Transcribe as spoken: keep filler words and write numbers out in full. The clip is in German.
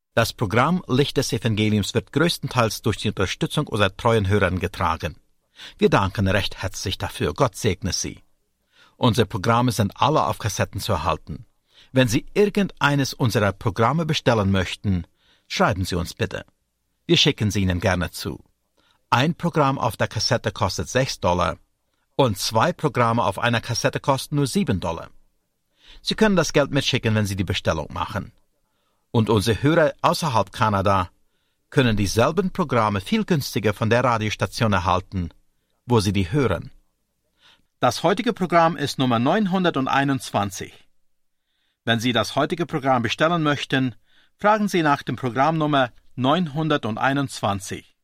Das Programm Licht des Evangeliums wird größtenteils durch die Unterstützung unserer treuen Hörer getragen. Wir danken recht herzlich dafür. Gott segne Sie. Unsere Programme sind alle auf Kassetten zu erhalten. Wenn Sie irgendeines unserer Programme bestellen möchten, schreiben Sie uns bitte. Wir schicken sie Ihnen gerne zu. Ein Programm auf der Kassette kostet sechs Dollar und zwei Programme auf einer Kassette kosten nur sieben Dollar. Sie können das Geld mitschicken, wenn Sie die Bestellung machen. Und unsere Hörer außerhalb Kanada können dieselben Programme viel günstiger von der Radiostation erhalten, wo Sie die hören. Das heutige Programm ist Nummer neunhunderteinundzwanzig. Wenn Sie das heutige Programm bestellen möchten, fragen Sie nach dem Programmnummer neunhunderteinundzwanzig.